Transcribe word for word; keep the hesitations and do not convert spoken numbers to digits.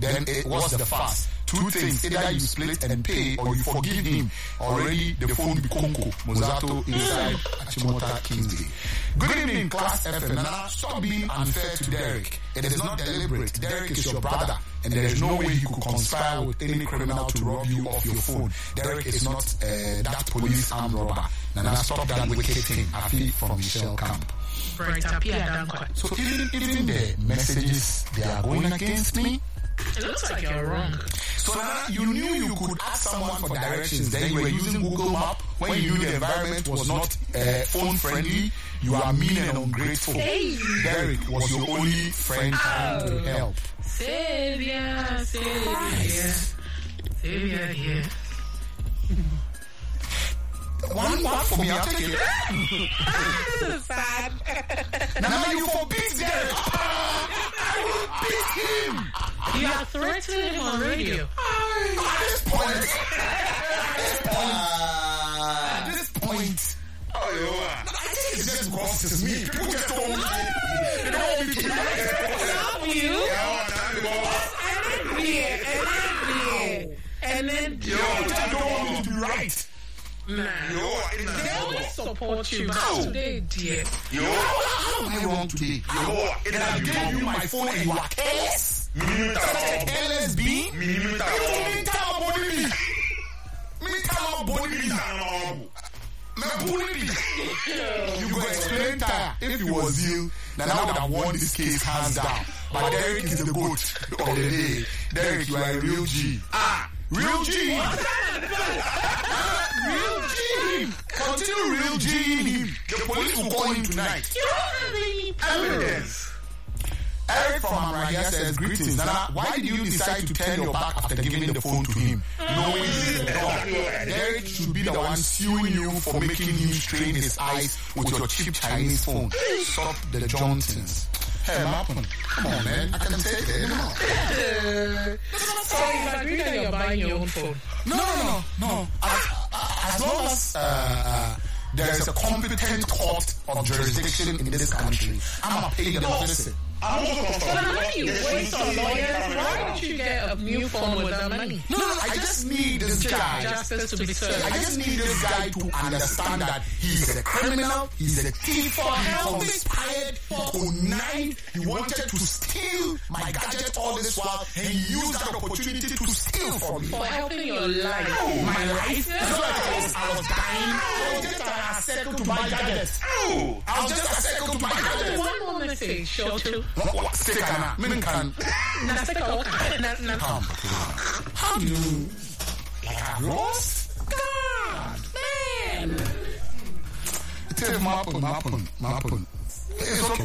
then it was the fast. Two things, either you split and pay or you forgive him. Already the phone be Conco, Mozato inside Achimota Kingsley. Good evening, Class F M. Nana, stop being unfair to Derek. It is not deliberate. Derek is your brother, and there is no way he could conspire with any criminal to rob you of your phone. Derek is not uh, that police armed robber. Nana, stop that wicked thing. I feel from Michelle Camp. So even, even the messages they are going against me, it looks like you're wrong. So now you knew you could ask someone for directions, then you were using Google Map when you knew the environment was not uh, phone friendly. You are mean and ungrateful. Hey. Derek was your only friend trying to help. Savior, Savior, Savior here. One one for me, I'll take it. This is sad. Now you forbid Derek. I will beat him. You are threatening him on radio. At this point, at this point, oh, I think it's just because it's me. People just don't want me. They don't want me to Stop you. And then, and then, and then, Yo, they don't want me to be right. Nah. Yo, they always support you, but today, dear. Yo, how am I wrong today? Yo, and I gave you my phone and you are careless. Careless being? You didn't tell about me. Me tell about me. Me bully me. You go explain tire. If it was you, then I would have won this case hands down. But Derek is the goat of the day. Derek, you are a real G. Ah, real G. Real G him. Continue real G him. The police will call him tonight. You don't have any evidence. Eric from Amragia says, greetings. Nana, why did you decide to turn your back after giving the phone to him? Knowing he's a dog. Derek should be the one suing you for making him strain his eyes with your cheap Chinese phone. Stop the Johnsons. Hey, Mappin, come on, man. I can take it. No. So you agree that you're buying your own phone? No, no, no, no. As, as long as uh, there is a competent court of jurisdiction in this country, I'm a paid officer. I'm also But how do you waste on lawyers? Why don't you get a new phone with that money? No, no, no, I just need this guy. Justice to be served. I just need this guy to understand that he's a criminal, he's a thief, he conspired, he connived, he wanted to steal my gadget all this while, and he used that opportunity to steal from me. For helping your life. Oh, my life? Yeah. So I was, I was dying. I was just a circle to buy gadgets. Oh, I was just a circle to buy gadgets. One more message, show two. What, what, stick on that? Can. How do you, like I've lost? God, man. It's a mapping, mapping, mapping. It's okay.